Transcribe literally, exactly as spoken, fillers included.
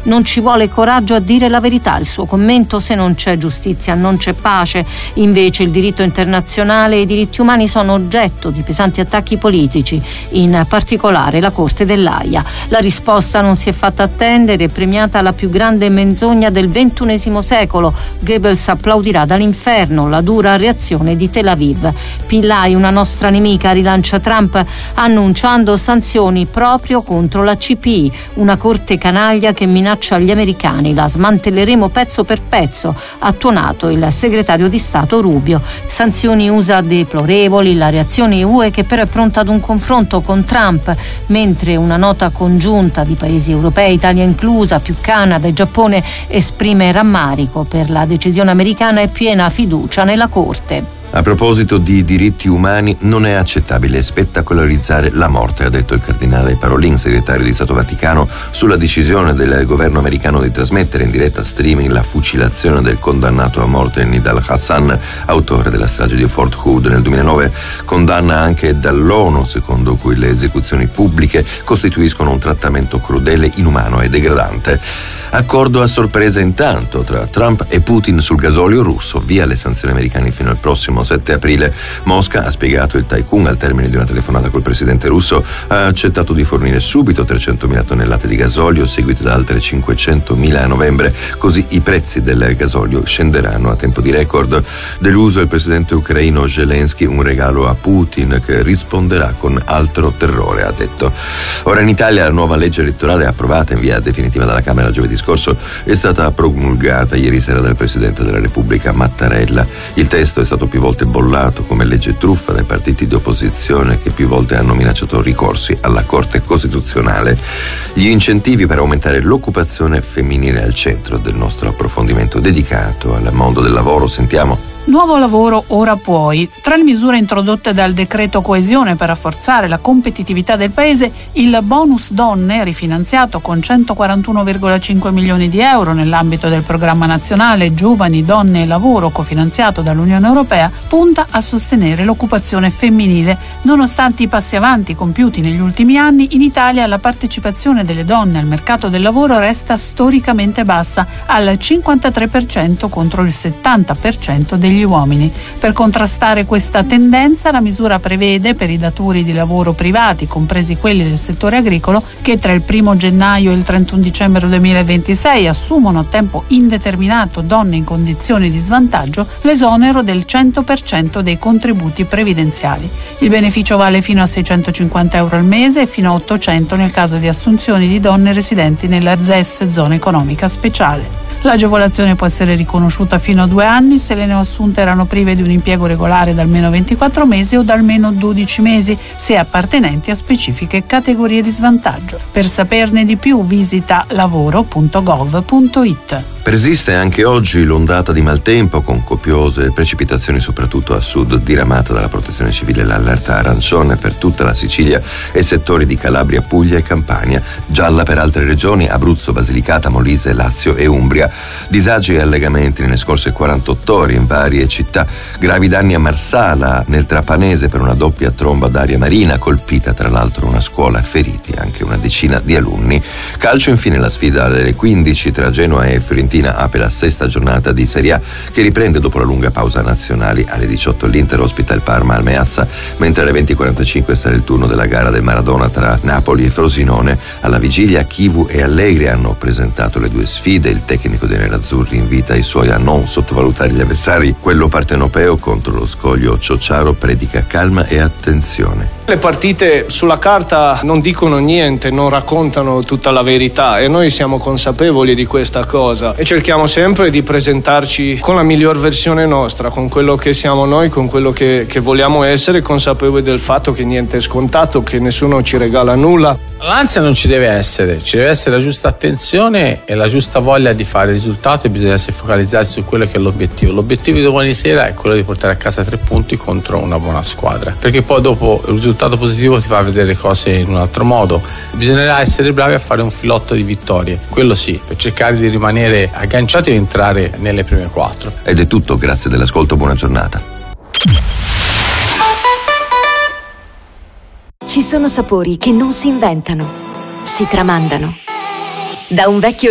non ci vuole coraggio a dire la verità. Il suo commento: se non c'è giustizia non c'è pace. Invece il diritto internazionale e i diritti umani sono oggetto di pesanti attacchi politici, in particolare la Corte dell'Aia. La risposta non si è fatta attendere, è premiata la più grande menzogna del ventunesimo secolo. Goebbels applaudirà dall'inferno, la dura reazione di Tel Aviv. Pillai, una nostra nemica, rilancia Trump annunciando sanzioni proprio contro la C P I, una corte canaglia che minaccia gli americani. La smantelleremo pezzo per pezzo, ha tuonato il segretario di Stato Rubio. Sanzioni U S A deplorevoli, la reazione U E che però è pronta ad un confronto con Trump, mentre una nota congiunta di paesi europei, Italia inclusa, più Canada e Giappone, esprime rammarico per la decisione americana e piena fiducia nella Corte. A proposito di diritti umani, non è accettabile spettacolarizzare la morte, ha detto il cardinale Parolin, segretario di Stato Vaticano, sulla decisione del governo americano di trasmettere in diretta streaming la fucilazione del condannato a morte Nidal Hassan, autore della strage di Fort Hood nel duemilanove. Condanna anche dall'ONU, secondo cui le esecuzioni pubbliche costituiscono un trattamento crudele, inumano e degradante. Accordo a sorpresa intanto tra Trump e Putin sul gasolio russo, via le sanzioni americane fino al prossimo sette aprile. Mosca, ha spiegato il tycoon al termine di una telefonata col presidente russo, ha accettato di fornire subito trecentomila tonnellate di gasolio, seguite da altre cinquecentomila a novembre, così i prezzi del gasolio scenderanno a tempo di record. Deluso il presidente ucraino Zelensky, un regalo a Putin che risponderà con altro terrore, ha detto. Ora in Italia la nuova legge elettorale approvata in via definitiva dalla Camera giovedì scorso è stata promulgata ieri sera dal presidente della Repubblica Mattarella. Il testo è stato più volte bollato come legge truffa dai partiti di opposizione che più volte hanno minacciato ricorsi alla Corte Costituzionale. Gli incentivi per aumentare l'occupazione femminile al centro del nostro approfondimento dedicato al mondo del lavoro. Sentiamo. Nuovo lavoro ora puoi. Tra le misure introdotte dal decreto coesione per rafforzare la competitività del paese, il bonus donne, rifinanziato con centoquarantuno virgola cinque milioni di euro nell'ambito del programma nazionale Giovani, Donne e Lavoro, cofinanziato dall'Unione Europea, punta a sostenere l'occupazione femminile. Nonostante i passi avanti compiuti negli ultimi anni, in Italia la partecipazione delle donne al mercato del lavoro resta storicamente bassa, al cinquantatré per cento contro il settanta per cento degli uomini. Per contrastare questa tendenza, la misura prevede per i datori di lavoro privati, compresi quelli del settore agricolo, che tra il primo gennaio e il trentuno dicembre duemilaventisei assumono a tempo indeterminato donne in condizioni di svantaggio, l'esonero del cento per cento dei contributi previdenziali. Il beneficio vale fino a seicentocinquanta euro al mese e fino a ottocento nel caso di assunzioni di donne residenti nella Z E S, zona economica speciale. L'agevolazione può essere riconosciuta fino a due anni se le neoassunte erano prive di un impiego regolare da almeno ventiquattro mesi o da almeno dodici mesi, se appartenenti a specifiche categorie di svantaggio. Per saperne di più visita lavoro punto gov punto it. Persiste anche oggi l'ondata di maltempo con copiose precipitazioni soprattutto a sud, diramata dalla Protezione Civile l'allerta arancione per tutta la Sicilia e settori di Calabria, Puglia e Campania, gialla per altre regioni Abruzzo, Basilicata, Molise, Lazio e Umbria. Disagi e allegamenti nelle scorse quarantotto ore in varie città, gravi danni a Marsala nel Trapanese per una doppia tromba d'aria marina, colpita tra l'altro una scuola, feriti anche una decina di alunni. Calcio infine, la sfida alle quindici tra Genoa e Fiorentina apre la sesta giornata di Serie A che riprende dopo la lunga pausa nazionali. Alle diciotto l'Inter ospita il Parma al Meazza, mentre alle venti e quarantacinque sarà il turno della gara del Maradona tra Napoli e Frosinone. Alla vigilia Chivu e Allegri hanno presentato le due sfide. Il tecnico dei nerazzurri invita i suoi a non sottovalutare gli avversari. Quello partenopeo contro lo Scoglio Ciociaro predica calma e attenzione. Le partite sulla carta non dicono niente, non raccontano tutta la verità e noi siamo consapevoli di questa cosa e cerchiamo sempre di presentarci con la miglior versione nostra, con quello che siamo noi, con quello che, che vogliamo essere, consapevoli del fatto che niente è scontato, che nessuno ci regala nulla. L'ansia non ci deve essere, ci deve essere la giusta attenzione e la giusta voglia di fare risultati, e bisogna essere focalizzati su quello che è l'obiettivo. L'obiettivo di domani sera è quello di portare a casa tre punti contro una buona squadra, perché poi dopo il risultato positivo ti fa vedere le cose in un altro modo. Bisognerà essere bravi a fare un filotto di vittorie, quello sì, per cercare di rimanere agganciati e entrare nelle prime quattro. Ed è tutto, grazie dell'ascolto, buona giornata. Ci sono sapori che non si inventano, si tramandano. Da un vecchio